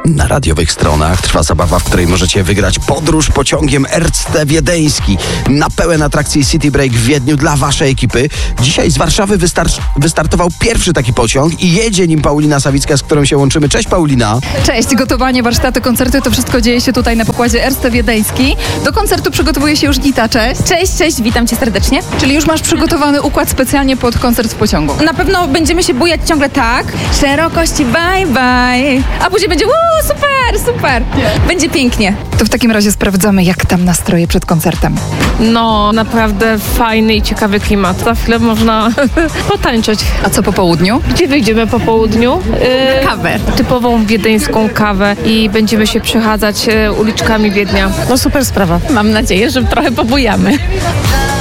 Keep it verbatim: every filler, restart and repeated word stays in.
Na radiowych stronach trwa zabawa, w której możecie wygrać podróż pociągiem Erzte Wiedeński na pełen atrakcji City Break w Wiedniu dla waszej ekipy. Dzisiaj z Warszawy wystar- wystartował pierwszy taki pociąg i jedzie nim Paulina Sawicka, z którą się łączymy. Cześć Paulina. Cześć, gotowanie, warsztaty, koncerty, to wszystko dzieje się tutaj na pokładzie Erzte Wiedeński. Do koncertu przygotowuje się już Gita, cześć. Cześć, cześć, witam cię serdecznie. Czyli już masz przygotowany układ specjalnie pod koncert w pociągu. Na pewno będziemy się bujać ciągle tak. Szerokości, bye, bye. A później będzie, uuu, super, super. Będzie pięknie. To w takim razie sprawdzamy, jak tam nastroje przed koncertem. No, naprawdę fajny i ciekawy klimat. Za chwilę można potańczyć. A co po południu? Gdzie wyjdziemy po południu? Yy, Kawę. Typową wiedeńską kawę i będziemy się przechadzać yy, uliczkami Wiednia. No super sprawa. Mam nadzieję, że trochę pobujamy.